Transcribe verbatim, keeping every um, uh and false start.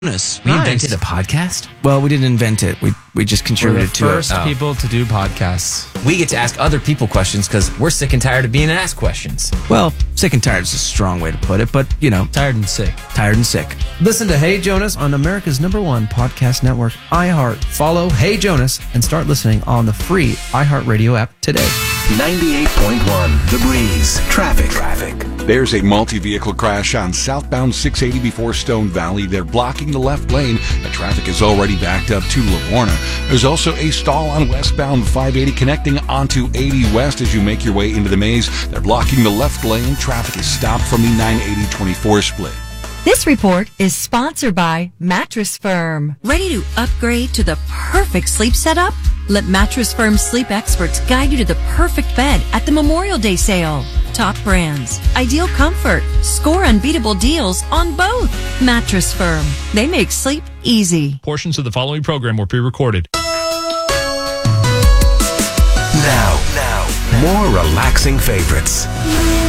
Jonas. We Nice. invented a podcast? Well, we didn't invent it. We we just We're the contributed to first it. Oh. people to do podcasts. We get to ask other people questions because we're sick and tired of being asked questions. Well, sick and tired is a strong way to put it, but, you know, Tired and sick. tired and sick. Listen to Hey Jonas on America's number one podcast network, iHeart. Follow Hey Jonas and start listening on the free iHeartRadio app today. ninety-eight point one The Breeze. Traffic. Traffic. There's a multi-vehicle crash on southbound six eighty before Stone Valley. They're blocking the left lane. The traffic is already backed up to Livorno. There's also a stall on westbound five eighty connecting onto eighty West as you make your way into the maze. They're blocking the left lane. Traffic is stopped from the nine eighty twenty-four split. This report is sponsored by Mattress Firm. Ready to upgrade to the perfect sleep setup? Let Mattress Firm's sleep experts guide you to the perfect bed at the Memorial Day sale. Top brands, ideal comfort, score unbeatable deals on both. Mattress Firm. They make sleep easy. Portions of the following program were pre-recorded. Now, now, more relaxing favorites.